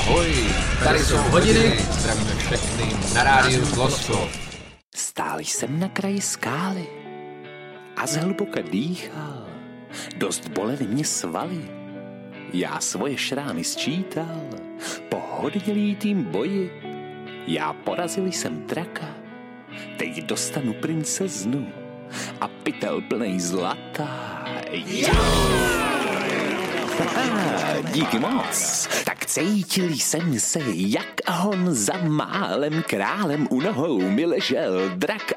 Ahoj, tady jsou hodiny, zdravíme všechny na rádiu Glosko. Stál jsem na kraji skály a zhluboka dýchal. Dost bolely mě svaly. Já svoje šrány sčítal. Po hodnělítým boji já porazil jsem draka. Teď dostanu princeznu a pytel plnej zlata. Díky moc. Tak cítil jsem se, jak on za málem králem u nohou mi ležel drak